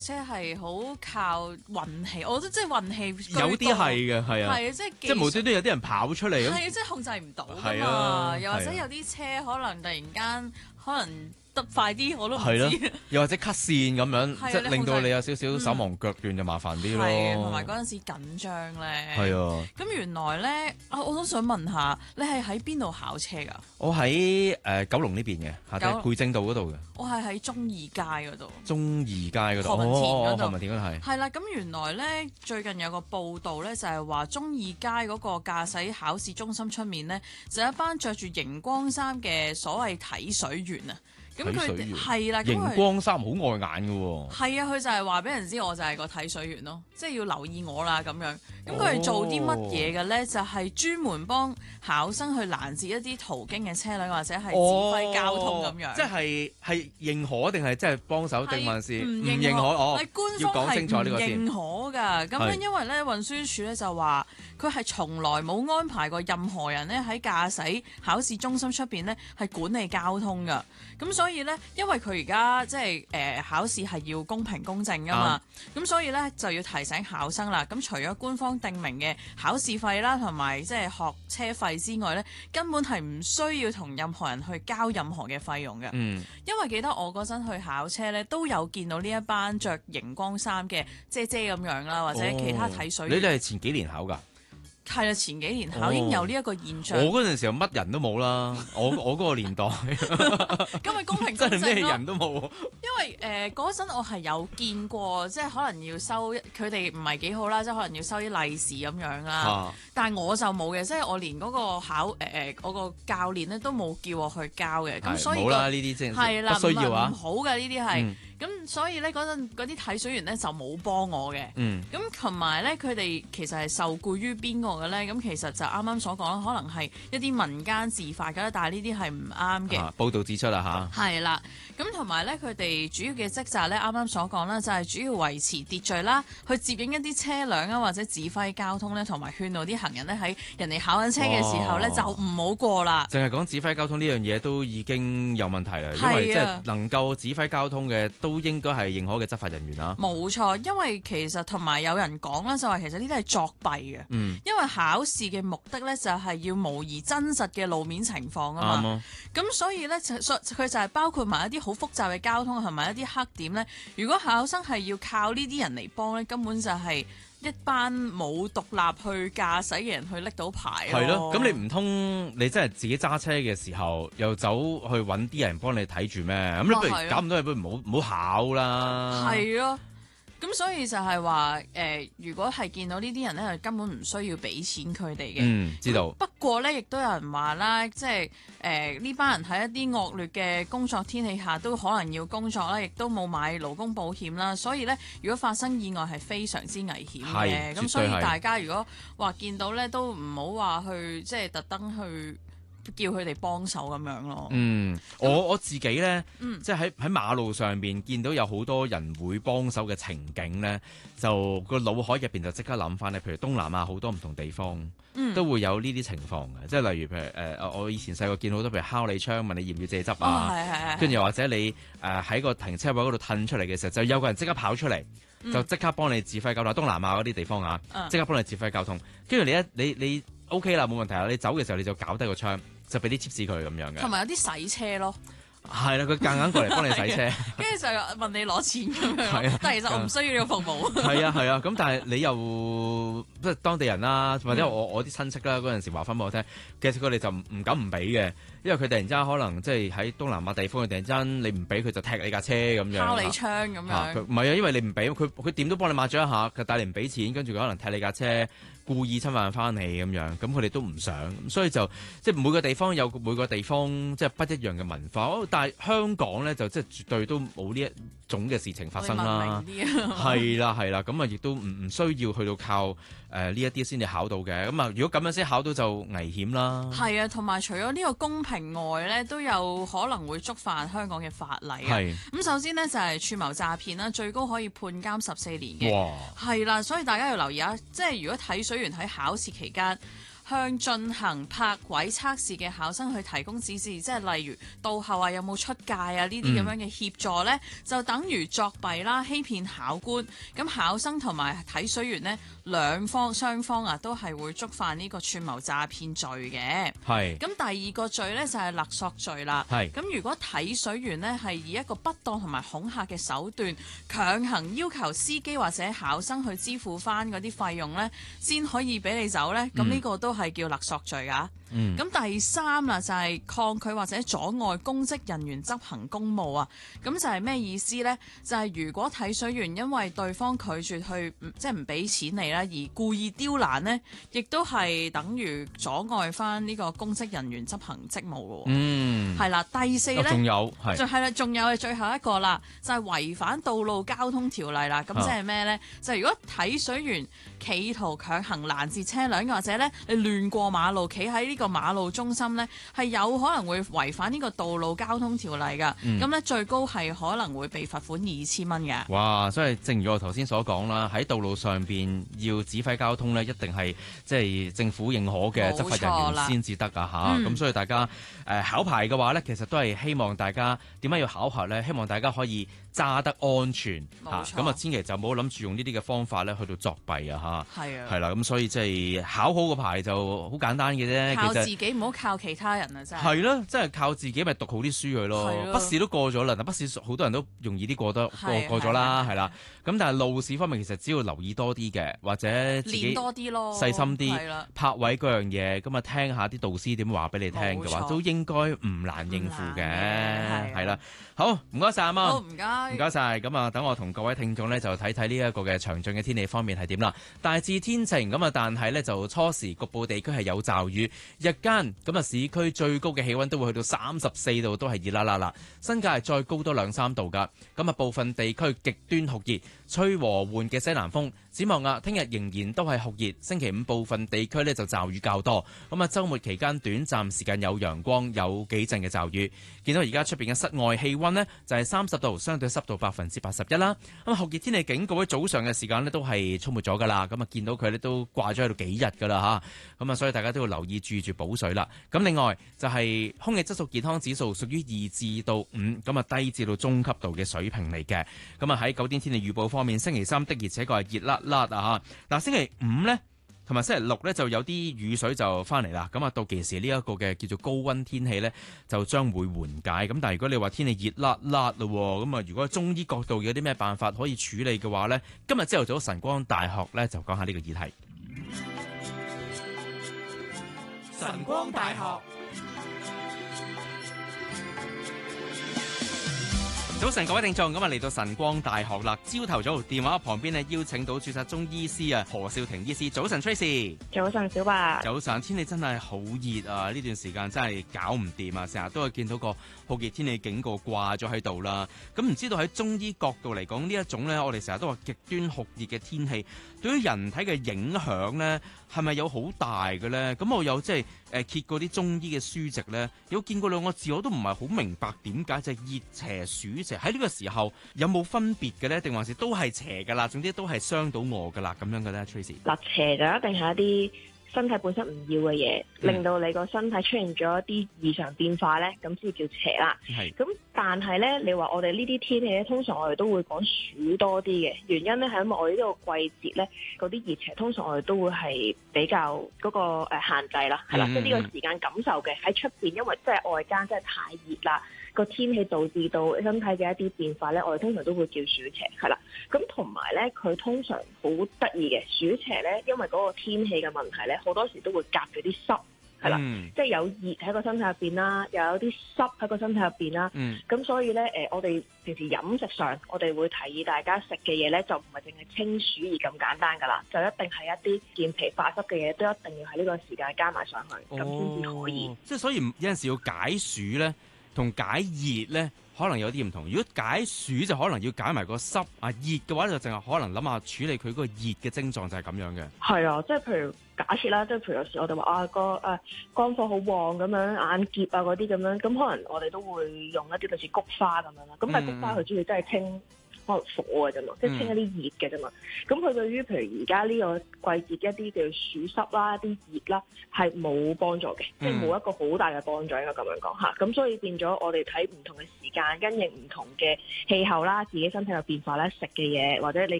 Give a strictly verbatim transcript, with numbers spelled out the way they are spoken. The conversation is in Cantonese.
車係好靠運氣，我覺得即係運氣有啲係嘅，係啊， 係啊，即係即係無端端有啲人跑出嚟咁， 係啊，即係控制唔到㗎係嘛。 啊又或者係啊有啲車可能突然間可能得快啲，我都唔係咯知。 又或者 cut 線咁樣， 係啊即係令到你控制你有少少手忙腳亂就麻煩啲咯。 係啊，同埋嗰陣時緊張咧。 係啊， 咁原來咧，啊，我都想問下，你係喺邊度考車㗎？ 我喺誒九龍呢邊嘅，下九龍低培正道嗰度嘅， 我係喺中義街嗰度。 中義街嗰度， 何文田嗰度哦何文田嗰度係。 係啦，咁原來咧最近有個報道咧，就係話中義街嗰個駕駛考試中心出面咧，就有一班着住熒光衫嘅所謂睇水員啊。咁佢哋睇水員係啦，咁熒佢光衫好礙眼嘅喎。 係啊，佢就係話俾人知我就係個睇水員咯，即係要留意我啦咁樣。咁佢係做啲乜嘢嘅咧？就係專門幫考生去攔截一啲途經嘅車輛，或者係指揮交通咁樣。 哦即係係認可定係即係幫手定還是唔唔認可？ 認可？哦係，官要方係講清楚呢個唔認先。 可㗎。咁係樣因為咧運輸署咧就話佢係從來冇安排過任何人咧喺駕駛考試中心出邊咧係管理交通㗎。咁所以咧，因為佢而家即係誒、呃、考試係要公平公正㗎嘛，咁、所以咧就要提醒考生啦。咁除咗官方定明嘅考試費啦，同埋即係學車費之外咧，根本係唔需要同任何人去交任何嘅費用嘅。 嗯， 因為記得我嗰陣去考車咧，都有見到呢一班着熒光衫嘅姐姐咁樣啦，或者其他睇水哦你員。 哋係前幾年考㗎？ 係啦，前幾年考哦已經有呢一個現象， 我嗰陣時候乜人都冇啦，我我嗰個年代咁咪公平真係咩公正咯。 人都冇。 因為誒嗰陣我係有見過，即係可能要收佢哋唔係幾好啦，即係可能要收啲利是咁樣啦。 啊但係我就冇嘅，即係我連嗰個考誒誒嗰個教練咧都冇叫我去交嘅，咁係所以、 冇啦，呢啲真係啦， 係不需要啊唔唔。好嘅呢啲係。 嗯咁所以咧嗰陣嗰啲睇水員咧就冇幫我嘅。 嗯， 咁同埋咧，佢哋其實係受僱於邊個嘅咧？咁其實就啱啱所講啦，可能係一啲民間自發嘅，但係呢啲係唔啱嘅。 啊報道指出啦嚇。 係啦，咁同埋咧，佢哋主要嘅職責咧，啱啱所講啦，就係主要維持秩序啦，去接應一啲車輛啊，或者指揮交通咧，同埋勸導啲行人咧喺人哋考緊車嘅時候咧， 哦就唔好過啦。 淨係講指揮交通呢樣嘢都已經有問題啦，因為即係啊係能夠指揮交通嘅都應該係認可嘅執法人員啦。 冇錯，因為其實同埋有人講啦，就話其實呢啲係作弊嘅。 嗯， 因為考試嘅目的咧，就係要模擬真實嘅路面情況啊嘛。 啱啊。 咁所以咧，就佢就係包括埋一啲好複雜嘅交通同埋一啲黑點咧。如果考生係要靠呢啲人嚟幫咧，根本就係一班冇獨立去駕駛嘅人去拎到牌咯。 係咯，咁你唔通你真係自己揸車嘅時候，又走去揾啲人幫你睇住咩？咁你不如係啊搞咁多嘢，不如唔好唔好考啦。 係咯。咁所以就係話誒，如果係見到呢啲人咧，根本唔需要俾錢佢哋嘅。 嗯，知道。 不過咧，亦都有人話啦，即係誒呢班人喺一啲惡劣嘅工作天氣下，都可能要工作啦，亦都冇買勞工保險啦，所以咧，如果發生意外係非常之危險嘅。 係絕對咁所以係大家如果話見到咧，都唔好話去即係特登去叫佢哋幫手咁樣咯。 嗯，我我自己咧， 嗯即係喺喺馬路上邊見到有好多人會幫手嘅情景咧，就個腦海入邊就即刻諗翻咧，譬如東南亞好多唔同地方、 嗯都會有呢啲情況嘅，即係例如譬如誒、呃，我以前細個見好多譬如敲你窗問你要唔要借汁哦， 啊， 係係係。 跟住又或者你誒喺個停車位嗰度褪出嚟嘅時候，就有個人即刻跑出嚟， 嗯就即刻幫你指揮交通。東南亞嗰啲地方啊， 嗯即刻幫你指揮交通。跟住你一你你 OK 啦，冇問題啦。你走嘅時候你就搞低個窗，就俾啲 tips 佢咁樣嘅同。埋有啲洗車咯， 係啦，佢夾硬過嚟幫你洗車。 跟住就問你攞錢咁樣係啊咯。但係其實我唔需要呢個服務。 係啊係啊，咁但係你又即係當地人啦，或者我我啲親戚啦，嗰陣時話翻俾我聽，其實佢哋就唔唔敢唔俾嘅，因為佢突然之間可能即係喺東南亞地方，佢突然之間你唔俾佢就踢你架車咁樣。 敲你窗咁啊佢樣。 唔係啊，因為你唔俾佢，佢點都幫你抹咗一下，佢但係你唔俾錢，跟住佢可能踢你架車，故意侵犯翻你咁樣，咁佢哋都唔想，咁所以就即係每個地方有每個地方即係不一樣嘅文化。哦但係香港咧就即係絕對都冇呢一種嘅事情發生啦。 我哋文明啲啊。 係啦係啦，咁啊亦都唔唔需要去到靠誒呢一啲先至考到嘅，咁啊如果咁樣先考到就危險啦。 係啊，同埋除咗呢個公平外咧，都有可能會觸犯香港嘅法例啊。 係咁首先呢，就係串謀詐騙啦，最高可以判監十四年嘅。 哇， 係啦，所以大家要留意啊！即係如果睇水員喺考試期間向進行泊位測試嘅考生去提供指示，即係例如到後啊有冇出界啊呢啲咁樣嘅協助呢，就等於作弊啦、欺騙考官。咁考生同埋睇水員呢，兩方雙方啊都係會觸犯呢個串謀詐騙罪嘅。係。咁第二個罪呢，就係勒索罪啦。係。咁如果睇水員呢，係以一個不當同埋恐嚇嘅手段強行要求司機或者考生去支付翻嗰啲費用呢，先可以俾你走呢。咁呢個都係叫勒索罪㗎。嗯。咁第三啦就係抗拒或者阻礙公職人員執行公務啊。咁就係咩意思呢？就係如果睇水員因為對方拒絕去即係唔俾錢你啦，而故意刁難呢，亦都係等於阻礙翻呢個公職人員執行職務嘅。嗯。係啦，第四呢，仲有係就係啦，仲有係最後一個啦，就係違反道路交通條例啦。咁即係咩呢？就係如果睇水員企圖強行攔截車輛，或者咧你亂過馬路，企喺呢個馬路中心咧，係有可能會違反呢個道路交通條例㗎。咁咧、嗯、最高係可能會被罰款二千蚊嘅。哇！所以正如我頭先所講啦，喺道路上邊要指揮交通咧，一定係即係政府認可嘅執法人員先至得㗎嚇。咁、嗯、所以大家誒、呃、考牌嘅話咧，其實都係希望大家點解要考核咧？希望大家可以揸得安全嚇，咁啊千祈就唔好諗住用呢啲嘅方法咧去到作弊啊嚇。係啊，係啦，咁所以即係考好個牌就好簡單嘅啫。靠自己，唔好靠其他人啊！真係係咯，真係靠自己咪讀好啲書佢咯。筆試都過咗啦，嗱筆試好多人都容易啲過得過過咗啦，係啦。咁但係路試方面其實只要留意多啲嘅，或者自己練多啲咯，細心啲，泊位嗰樣嘢，咁啊聽下啲導師點話俾你聽嘅話，都應該唔難應付嘅，係啦。好，唔該晒阿媽。好，唔該。唔該晒，咁啊，等我同各位聽眾呢，就睇睇呢一個嘅詳盡嘅天氣方面係點啦。大致天晴咁啊，但係呢，就初時局部地區係有驟雨，日間咁啊市區最高嘅氣溫都會去到三十四度，都係熱辣辣啦。新界係再高多兩三度噶。咁啊，部分地區極端酷熱，吹和緩嘅西南風。展望啊，聽日仍然都係酷熱，星期五部分地區呢，就驟雨較多。咁啊，週末期間短暫時間有陽光，有幾陣嘅驟雨。見到而家出邊嘅室外氣溫呢，就係三十度，相對濕度百分之八十一啦。咁酷熱天氣警告喺早上嘅時間呢，都係出沒咗噶啦。咁啊，見到佢呢，都掛咗喺度幾日噶啦嚇。咁啊，所以大家都要留意注意住補水啦。咁另外就係空氣質素健康指數屬於二至到五，咁啊低至到中級度嘅水平嚟嘅。咁啊喺九點天氣預報方面，星期三的而且確係熱辣辣啊嚇。嗱星期五呢，同埋星期六呢，就有啲雨水就翻嚟啦。咁啊到期時呢一個嘅叫做高溫天氣呢，就將會緩解。咁但係如果你話天氣熱辣辣咯，咁啊如果中醫角度有啲咩辦法可以處理嘅話呢，今日朝頭早晨光大學呢，就講下呢個議題。晨光大學。早晨，各位聽眾，咁啊嚟到晨光大學啦。朝頭早電話旁邊呢，邀請到註冊中醫師啊何少廷醫師。早晨 Tracy。早晨小白。早晨，天氣真係好熱啊！呢段時間真係搞唔掂啊！成日都係見到個酷熱天氣警告掛咗喺度啦。咁唔知道喺中醫角度嚟講，呢一種呢，我哋成日都話極端酷熱嘅天氣，對於人體嘅影響呢，係咪有好大嘅呢？咁我有即係誒揭過啲中醫嘅書籍呢，有見過兩個字，我都唔係好明白點解就係熱邪暑邪。喺呢個時候有冇分別嘅呢？定還是都係邪㗎啦？總之都係傷到我㗎啦，咁樣嘅咧 Tracy。嗱，邪就一定係一啲身體本身唔要嘅嘢，嗯、令到你個身體出現咗一啲異常變化咧，咁先叫邪啦。係。咁但係咧，你話我哋呢啲天氣咧，通常我哋都會講暑多啲嘅原因咧，係因為我哋呢個季節咧，嗰啲熱邪通常我哋都會係比較嗰個誒限制啦，係啦，即係呢個時間感受嘅喺出邊，因為即係外間真係太熱啦。個天氣導致到身體嘅一啲變化咧，我哋通常都會叫暑邪，係啦。咁同埋咧，佢通常好得意嘅暑邪咧，因為嗰個天氣嘅問題咧，好多時都會夾咗啲濕，係啦，嗯、即係有熱喺個身體入邊啦，又有啲濕喺個身體入邊啦。咁、嗯、所以咧，誒，我哋平時飲食上，我哋會提議大家食嘅嘢咧，就唔係淨係清暑熱咁簡單噶啦，就一定係一啲健脾化濕嘅嘢，都一定要喺呢個時間加埋上去，咁先至可以。即係所以有陣時要解暑咧，同解熱咧，可能有啲唔同。如果解暑就可能要解埋個濕啊，熱嘅話就淨係可能諗下處理佢嗰個熱嘅症狀就係咁樣嘅。係啊，即係譬如假設啦，即係譬如有時我哋話啊個誒肝火好旺咁樣，眼結啊嗰啲咁樣，咁可能我哋都會用一啲類似菊花咁樣啦。咁但係菊花佢主要真係清。可可能火嘅啫嘛，即係清一啲熱嘅啫嘛。咁佢對於譬如而家呢個季節一啲嘅暑濕啦、一啲熱啦，係冇幫助嘅，即係冇一個好大嘅幫助，應該咁樣講嚇。咁所以變咗我哋睇唔同嘅時間，因應唔同嘅氣候啦，自己身體嘅變化咧，食嘅嘢或者你